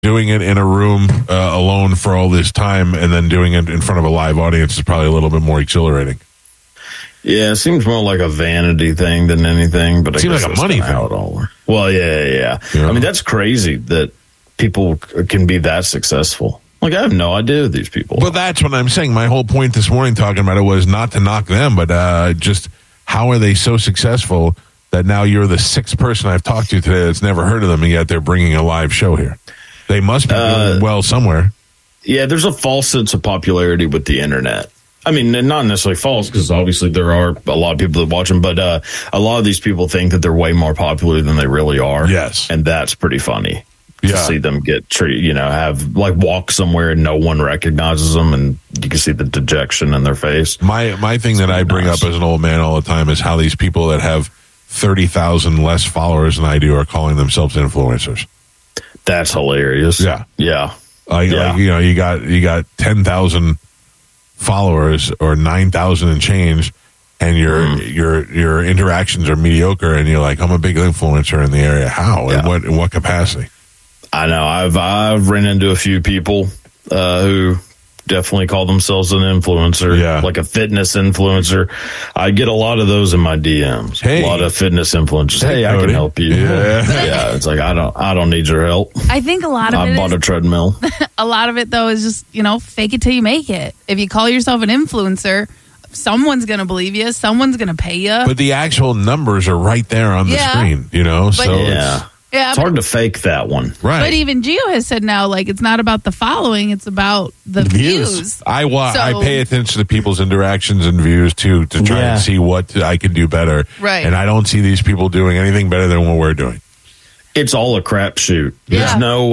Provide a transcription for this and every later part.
doing it in a room alone for all this time and then doing it in front of a live audience is probably a little bit more exhilarating. Yeah, it seems more like a vanity thing than anything, but it seems like a money thing. How it all works. Well, yeah. I mean, that's crazy that people can be that successful. Like, I have no idea who these people are. But that's what I'm saying. My whole point this morning talking about it was not to knock them, but just how are they so successful that now you're the sixth person I've talked to today that's never heard of them, and yet they're bringing a live show here. They must be doing well somewhere. Yeah, there's a false sense of popularity with the internet. I mean, not necessarily false, because obviously there are a lot of people that watch them, but a lot of these people think that they're way more popular than they really are. Yes. And that's pretty funny to see them get treated, have like walk somewhere and no one recognizes them, and you can see the dejection in their face. My thing that I bring up as an old man all the time is how these people that have 30,000 less followers than I do are calling themselves influencers. That's hilarious. Yeah. Like, you got 10,000 followers or 9,000 and change, and your interactions are mediocre, and you're like, I'm a big influencer in the area. How? In what capacity? I know. I've ran into a few people who definitely call themselves an influencer, like a fitness influencer. I get a lot of those in my DMs. Hey. A lot of fitness influencers. Hey, I can help you. Yeah, it's like I don't need your help. I think a lot of I bought a treadmill. A lot of it though is just fake it till you make it. If you call yourself an influencer, someone's going to believe you. Someone's going to pay you. But the actual numbers are right there on the screen. It's hard to fake that one. Right. But even Gio has said now, like, it's not about the following, it's about the views. I pay attention to people's interactions and views, too, to try and see what I can do better. Right. And I don't see these people doing anything better than what we're doing. It's all a crapshoot. There's no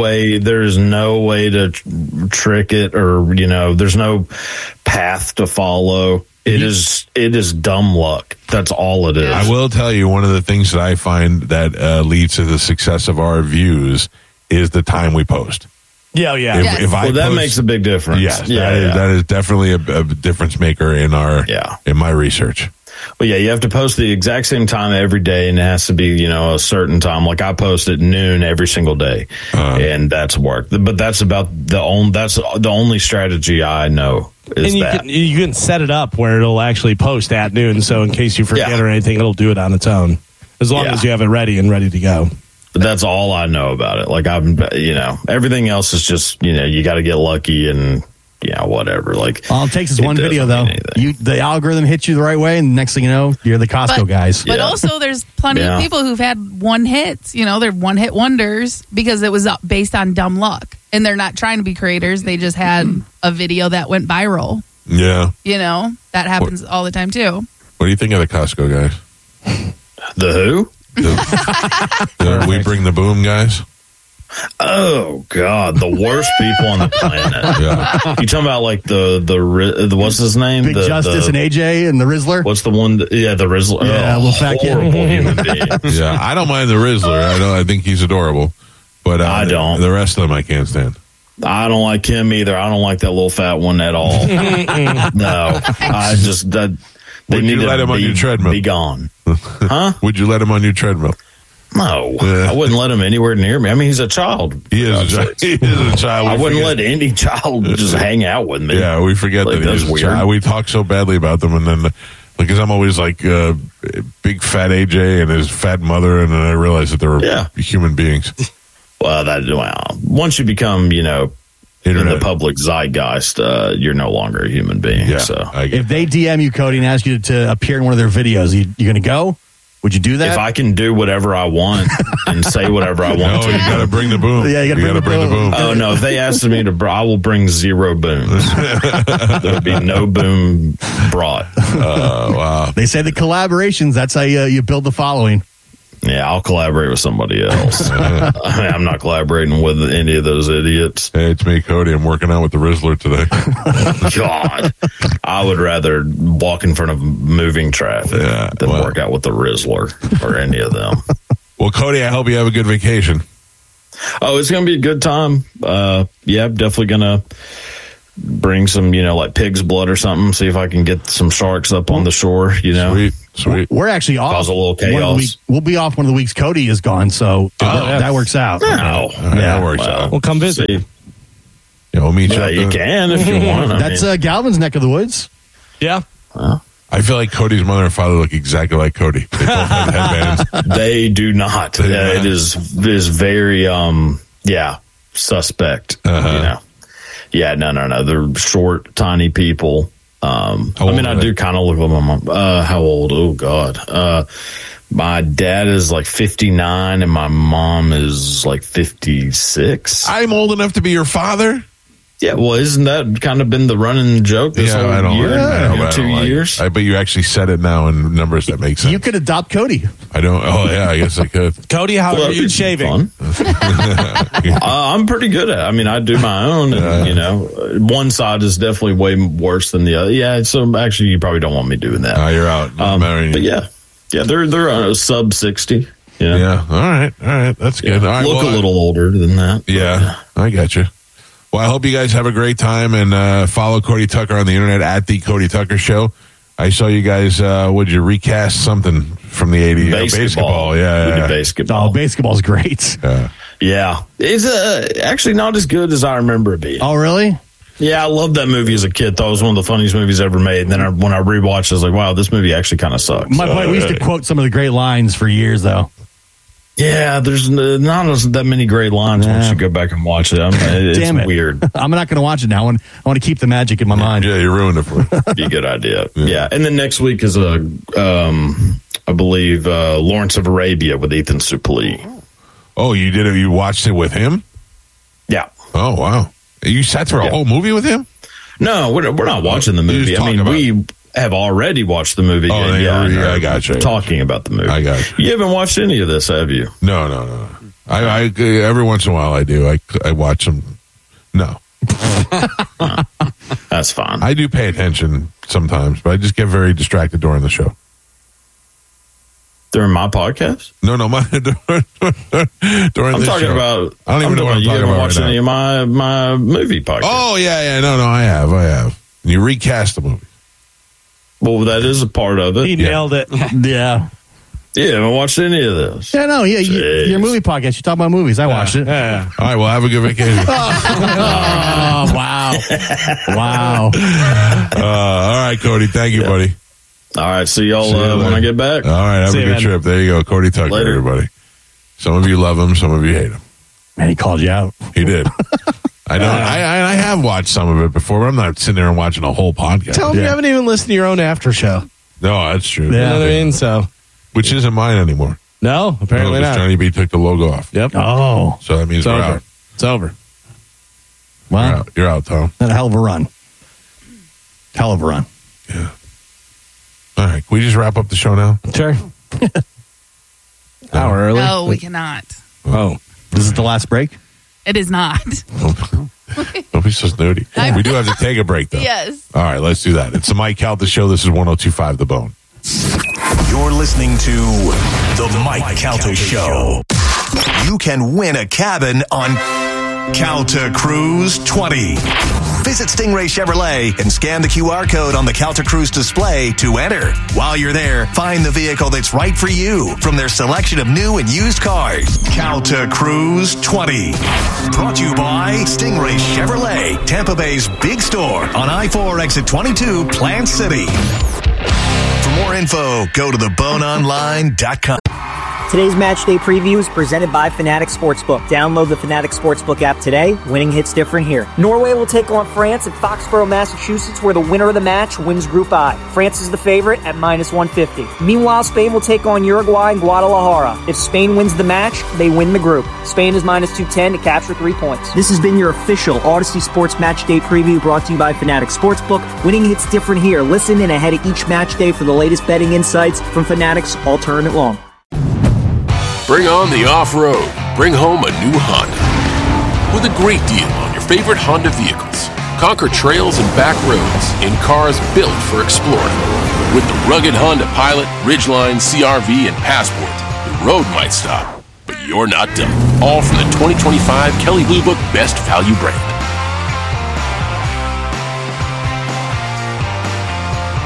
way to trick it, or, there's no path to follow. It is dumb luck. That's all it is. I will tell you, one of the things that I find that leads to the success of our views is the time we post. Yeah. If that makes a big difference. Yes, that is definitely a difference maker in my research. Well, you have to post the exact same time every day, and it has to be, a certain time. Like I post at noon every single day, and that's work. But that's about that's the only strategy I know. And you can set it up where it'll actually post at noon, so in case you forget or anything, it'll do it on its own, as long as you have it ready to go. But that's all I know about it. Like everything else is just, you got to get lucky and. Yeah, whatever. Like, all it takes is one video, though. The algorithm hits you the right way, and next thing you know, you're the Costco guys. But also, there's plenty of people who've had one hits. They're one hit wonders because it was based on dumb luck, and they're not trying to be creators. They just had a video that went viral. Yeah, that happens all the time too. What do you think of the Costco guys? The who? The We Bring the Boom guys. Oh God, the worst people on the planet. You talking about like the what's his name? Big Justice and AJ and the Rizzler. What's the one? The Rizzler. Yeah, little fat kid. Human being. Yeah, I don't mind the Rizzler. I think he's adorable, but I don't. The rest of them I can't stand. I don't like him either. I don't like that little fat one at all. No, I just. Would you let him on your treadmill? Be gone. Huh? Would you let him on your treadmill? No, I wouldn't let him anywhere near me. I mean, he's a child. He is a child. I wouldn't let any child just hang out with me. Yeah, we forget that he's a child. We talk so badly about them, and then because I'm always like big fat AJ and his fat mother, and then I realize that they're human beings. Well, once you become, in the public zeitgeist, you're no longer a human being. Yeah, so if they DM you, Cody, and ask you to appear in one of their videos, you going to go? Would you do that? If I can do whatever I want and say whatever I want to. You got to bring the boom. Yeah, you got to bring the boom. Oh, no. If they asked me I will bring 0 booms. There would be no boom brought. Wow. They say the collaborations, that's how you build the following. Yeah, I'll collaborate with somebody else. I'm not collaborating with any of those idiots. Hey, it's me, Cody. I'm working out with the Rizzler today. God. I would rather walk in front of moving traffic than work out with the Rizzler or any of them. Well, Cody, I hope you have a good vacation. Oh, it's going to be a good time. I'm definitely going to bring some, like pig's blood or something. See if I can get some sharks up on the shore, Sweet. We're actually off. Cause a little chaos. We'll be off one of the weeks Cody is gone, so that works out. No. That works out. We'll come visit. See, We'll meet you. you can if you want. That's Galvin's neck of the woods. Yeah. I feel like Cody's mother and father look exactly like Cody. They both have headbands. They do not. It is very suspect. Yeah, no. They're short, tiny people. I do kind of look like my mom. How old? Oh God. My dad is like 59 and my mom is like 56. I'm old enough to be your father. Yeah, well, isn't that kind of been the running joke this whole year? I don't 2 years? But you actually said it now in numbers that make sense. You could adopt Cody. I don't. Oh, yeah, I guess I could. Cody, how are you shaving? I'm pretty good at it. I mean, I do my own. And, one side is definitely way worse than the other. Yeah, so actually, you probably don't want me doing that. Oh, you're out. But yeah, they're sub 60. Yeah. All right. That's good. All right, look a little older than that. Yeah, I got you. Well, I hope you guys have a great time and follow Cody Tucker on the internet at The Cody Tucker Show. I saw you guys, would you recast something from the 80s? Basketball. Yeah. We did basketball. Oh, basketball's great. Yeah. It's actually not as good as I remember it being. Oh, really? Yeah, I loved that movie as a kid. Thought it was one of the funniest movies ever made. And then when I rewatched it, I was like, wow, this movie actually kind of sucks. My point, we used to quote some of the great lines for years, though. Yeah, there's not that many great lines once you go back and watch it. It's weird. I'm not going to watch it now. I want to keep the magic in my mind. Yeah, you ruined it for me. Be a good idea. Yeah. And then next week is I believe Lawrence of Arabia with Ethan Suplee. Oh, you did it? You watched it with him? Yeah. Oh, wow. You sat through a whole movie with him? No, we're not watching the movie. I mean, we have already watched the movie. I got you. Talking about the movie. I got you. You haven't watched any of this, have you? No. I every once in a while I do. I watch them. No. That's fine. I do pay attention sometimes, but I just get very distracted during the show. During my podcast? No, during I'm this talking show. about. I don't even know what I'm you talking haven't about watched right any now. of my movie podcasts. Oh, yeah. No, I have. You recast the movie. Well, that is a part of it. He nailed it. Yeah. Yeah, haven't watched any of this. Yeah, no, your movie podcast. You talk about movies. I watched it. Yeah. All right, well, have a good vacation. Oh, wow. Wow. All right, Cody. Thank you, buddy. All right, see y'all See you when later. I get back. All right, have See a you, good man. trip. There you go. Cody Tucker, Later. everybody. Some of you love him, some of you hate him. Man, he called you out. He did. I know. I have watched some of it before, but I'm not sitting there and watching a whole podcast. Tell him you haven't even listened to your own after show. No, that's true. You know what I mean? So, Which isn't mine anymore. no, apparently because not. Johnny B took the logo off. Yep. Oh, So that means It's we're over. out. It's over. wow. You're out, Tom. That a hell of a run. Hell of a run. Yeah. All right. Can we just wrap up the show now? Sure. Hour early. No, we cannot. Oh. This is the last break? It is not. Don't be so snooty. We do have to take a break, though. Yes. All right, let's do that. It's the Mike Calta Show. This is 102.5 The Bone. You're listening to The Mike Calta Show. You can win a cabin on Calta Cruise 20. Visit Stingray Chevrolet and scan the QR code on the Calta Cruise display to enter. While you're there, find the vehicle that's right for you from their selection of new and used cars. Calta Cruise 20. Brought to you by Stingray Chevrolet, Tampa Bay's big store on I-4 exit 22, Plant City. For more info, go to theboneonline.com. Today's match day preview is presented by Fanatics Sportsbook. Download the Fanatics Sportsbook app today. Winning hits different here. Norway will take on France at Foxborough, Massachusetts, where the winner of the match wins Group I. France is the favorite at -150. Meanwhile, Spain will take on Uruguay in Guadalajara. If Spain wins the match, they win the group. Spain is -210 to capture 3 points. This has been your official Odyssey Sports Match Day preview brought to you by Fanatics Sportsbook. Winning hits different here. Listen in ahead of each match day for the latest betting insights from Fanatics all tournament long. Bring on the off-road. Bring home a new Honda. With a great deal on your favorite Honda vehicles. Conquer trails and back roads in cars built for exploring. With the rugged Honda Pilot, Ridgeline, CR-V, and Passport, the road might stop, but you're not done. All from the 2025 Kelley Blue Book Best Value brand.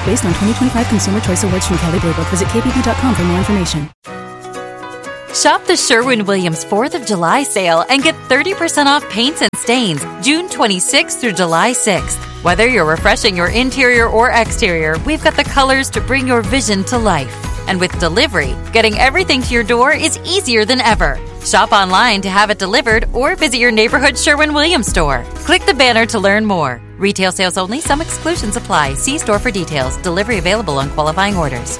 based on 2025 Consumer Choice Awards from Kelley Blue Book. Visit kbb.com for more information. Shop the Sherwin-Williams 4th of July sale and get 30% off paints and stains June 26th through July 6th. Whether you're refreshing your interior or exterior, we've got the colors to bring your vision to life. And with delivery, getting everything to your door is easier than ever. Shop online to have it delivered or visit your neighborhood Sherwin-Williams store. Click the banner to learn more. Retail sales only. Some exclusions apply. See store for details. Delivery available on qualifying orders.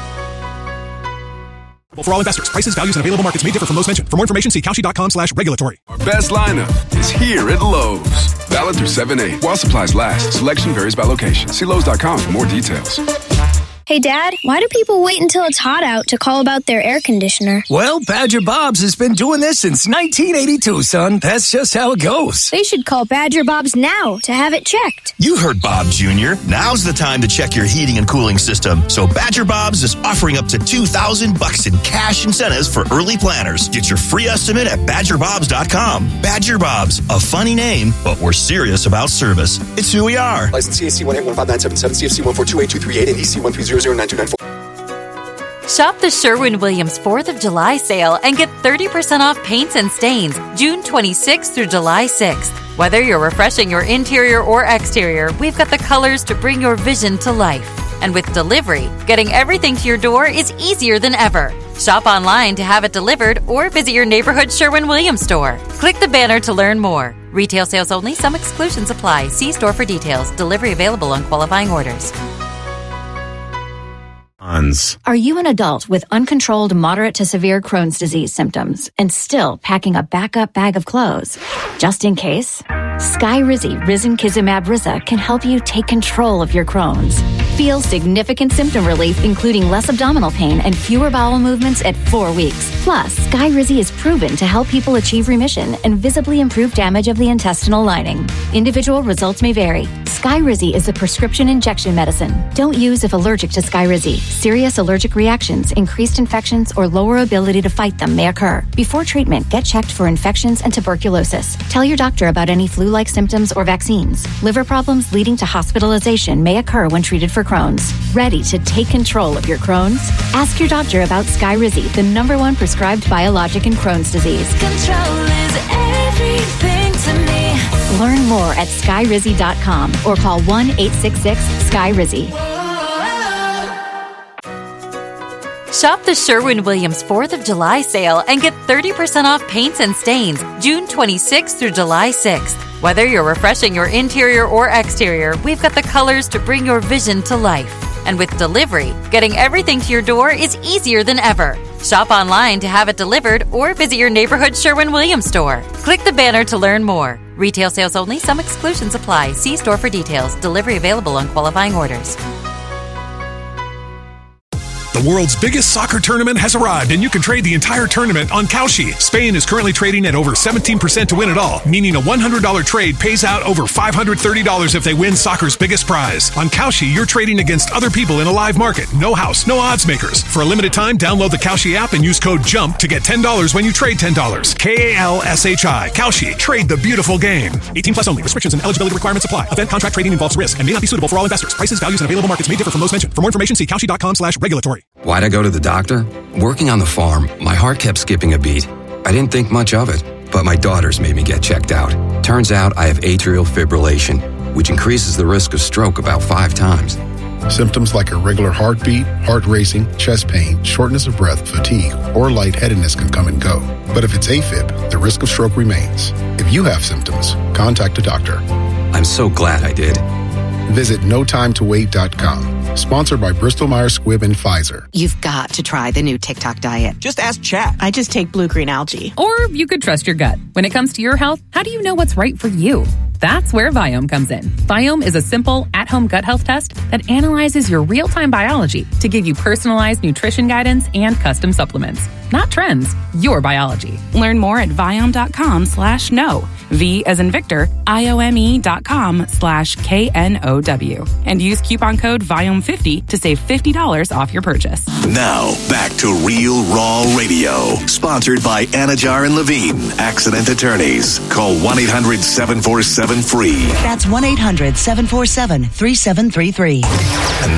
For all investors, prices, values, and available markets may differ from those mentioned. For more information, see Kalshi.com/regulatory. Our best lineup is here at Lowe's. Valid through 7/8. While supplies last, selection varies by location. See Lowe's.com for more details. Hey, Dad, why do people wait until it's hot out to call about their air conditioner? Well, Badger Bob's has been doing this since 1982, son. That's just how it goes. They should call Badger Bob's now to have it checked. You heard Bob Jr. Now's the time to check your heating and cooling system. So Badger Bob's is offering up to $2,000 in cash incentives for early planners. Get your free estimate at badgerbobs.com. Badger Bob's, a funny name, but we're serious about service. It's who we are. License CAC 1815977, CFC 1428238, and EC 130. Shop the Sherwin-Williams 4th of July sale and get 30% off paints and stains June 26th through July 6th. Whether you're refreshing your interior or exterior, we've got the colors to bring your vision to life. And with delivery, getting everything to your door is easier than ever. Shop online to have it delivered or visit your neighborhood Sherwin-Williams store. Click the banner to learn more. Retail sales only. Some exclusions apply. See store for details. Delivery available on qualifying orders. Are you an adult with uncontrolled moderate to severe Crohn's disease symptoms and still packing a backup bag of clothes? Just in case, Skyrizi Risankizumab Riza can help you take control of your Crohn's. Feel significant symptom relief, including less abdominal pain and fewer bowel movements at 4 weeks. Plus, Skyrizi is proven to help people achieve remission and visibly improve damage of the intestinal lining. Individual results may vary. Skyrizi is a prescription injection medicine. Don't use if allergic to Skyrizi. Serious allergic reactions, increased infections, or lower ability to fight them may occur. Before treatment, get checked for infections and tuberculosis. Tell your doctor about any flu-like symptoms or vaccines. Liver problems leading to hospitalization may occur when treated for Crohn's. Ready to take control of your Crohn's? Ask your doctor about Skyrizi, the #1 prescribed biologic in Crohn's disease. Control is everything to me. Learn more at Skyrizi.com or call 1-866-SKYRIZI. Shop the Sherwin-Williams 4th of July sale and get 30% off paints and stains June 26th through July 6th. Whether you're refreshing your interior or exterior, we've got the colors to bring your vision to life. And with delivery, getting everything to your door is easier than ever. Shop online to have it delivered or visit your neighborhood Sherwin-Williams store. Click the banner to learn more. Retail sales only. Some exclusions apply. See store for details. Delivery available on qualifying orders. The world's biggest soccer tournament has arrived, and you can trade the entire tournament on Kalshi. Spain is currently trading at over 17% to win it all, meaning a $100 trade pays out over $530 if they win soccer's biggest prize. On Kalshi, you're trading against other people in a live market. No house, no odds makers. For a limited time, download the Kalshi app and use code JUMP to get $10 when you trade $10. Kalshi. Kalshi. Trade the beautiful game. 18 plus only. Restrictions and eligibility requirements apply. Event contract trading involves risk and may not be suitable for all investors. Prices, values, and available markets may differ from those mentioned. For more information, see Kalshi.com/regulatory. Why'd I go to the doctor? Working on the farm, my heart kept skipping a beat. I didn't think much of it, but my daughters made me get checked out. Turns out I have atrial fibrillation, which increases the risk of stroke about 5 times. Symptoms like irregular heartbeat, heart racing, chest pain, shortness of breath, fatigue, or lightheadedness can come and go. But if it's AFib, the risk of stroke remains. If you have symptoms, contact a doctor. I'm so glad I did. Visit NoTimeToWait.com. Sponsored by Bristol-Myers Squibb and Pfizer. You've got to try the new TikTok diet. Just ask Chat. I just take blue-green algae. Or you could trust your gut. When it comes to your health, how do you know what's right for you? That's where Viome comes in. Viome is a simple, at-home gut health test that analyzes your real-time biology to give you personalized nutrition guidance and custom supplements. Not trends, your biology. Learn more at Viome.com/know. V as in Victor, IOME.com/KNOW. And use coupon code Viome50 to save $50 off your purchase. Now, back to Real Raw Radio. Sponsored by Anajar and Levine, Accident Attorneys. Call 1-800-747-FREE. That's 1-800-747-3733.